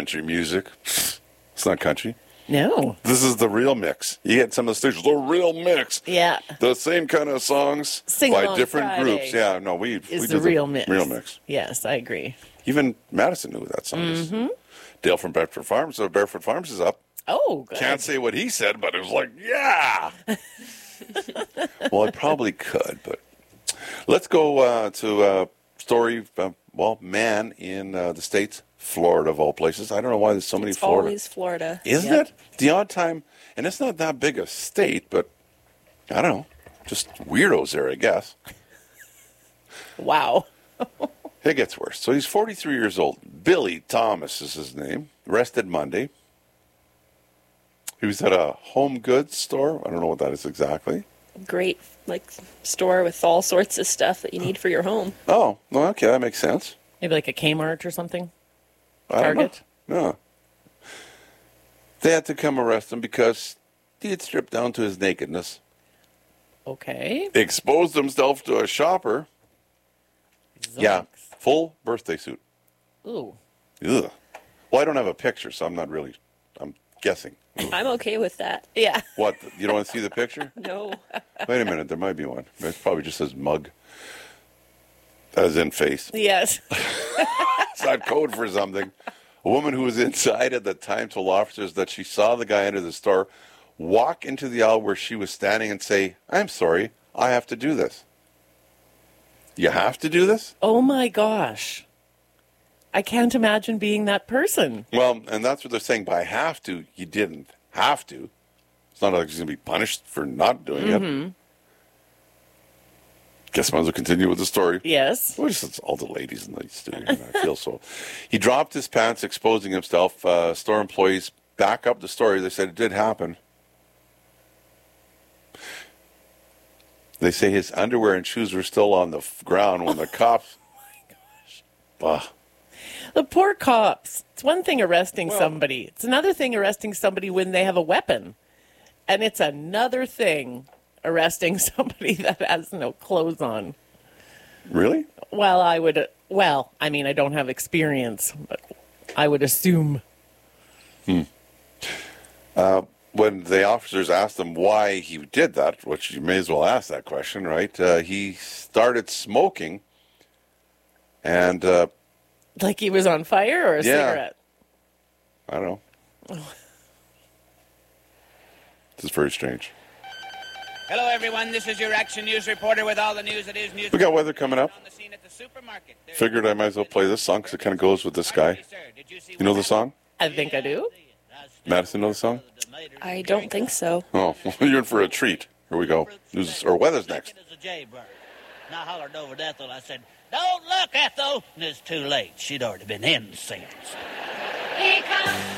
country music. It's not country. No. This is the real mix. You get some of the stations, the real mix. Yeah. The same kind of songs Sing by Along different Friday groups. Yeah, no, we Is did the real mix. Real mix. Yes, I agree. Even Madison knew that song is. Dale from Bedford Farms. So Bedford Farms is up. Oh, good. Can't say what he said, but it was like, yeah. Well, I probably could, but let's go to a story. Man in the States, Florida of all places. I don't know why there's so many It's Florida. always Florida. Isn't it? The odd time, and it's not that big a state, but I don't know. Just weirdos there, I guess. Wow. It gets worse. So he's 43 years old. Billy Thomas is his name. Arrested Monday. He was at a home goods store. I don't know what that is exactly. Great, store with all sorts of stuff that you need for your home. Oh, well, okay, that makes sense. Maybe like a Kmart or something? I don't Target? know. No. They had to come arrest him because he had stripped down to his nakedness, Okay. exposed himself to a shopper. Yeah, full birthday suit. Ooh. Ugh. Well, I don't have a picture, so I'm guessing. I'm okay with that. Yeah. What, you don't want to see the picture? No. Wait a minute, there might be one. It probably just says mug. As in face. Yes. It's not code for something. A woman who was inside at the time told officers that she saw the guy enter the store, walk into the aisle where she was standing and say, "I'm sorry, I have to do this." You have to do this? Oh my gosh. I can't imagine being that person. Well, and that's what they're saying by have to. You didn't have to. It's not like he's going to be punished for not doing it. Guess I might as well continue with the story. Yes. Well, it's all the ladies in the studio. I feel so. He dropped his pants, exposing himself. Store employees back up the story. They said it did happen. They say his underwear and shoes were still on the ground when the cops... Oh, my gosh. The poor cops. It's one thing arresting somebody. It's another thing arresting somebody when they have a weapon. And it's another thing arresting somebody that has no clothes on. Really? Well, I don't have experience, but I would assume. When the officers asked him why he did that, which you may as well ask that question, right? He started smoking, and Like he was on fire or a cigarette? I don't know. This is very strange. Hello, everyone. This is your Action News reporter with all the news that is news. We got weather coming up. On the scene at the supermarket. Figured I might as well play this song because it kind of goes with this guy. You know the song? I think I do. Madison, know the song? I don't think so. Oh, you're in for a treat. Here we go. News or weather's next. As a jaybird. And I hollered over to Ethel. I said, "Don't look, Ethel." And it's too late. She'd already been in since. Here comes